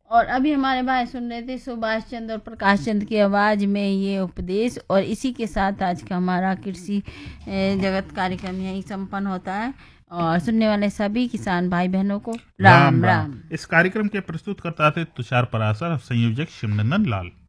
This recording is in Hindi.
और अभी हमारे भाई सुन रहे थे सुभाष चंद्र और प्रकाश चंद्र की आवाज़ में ये उपदेश। और इसी के साथ आज का हमारा कृषि जगत कार्यक्रम यहीं संपन्न होता है। और सुनने वाले सभी किसान भाई बहनों को राम राम राम। राम। इस कार्यक्रम के प्रस्तुतकर्ता थे तुषार पराशर, संयोजक शिवनंदन लाल।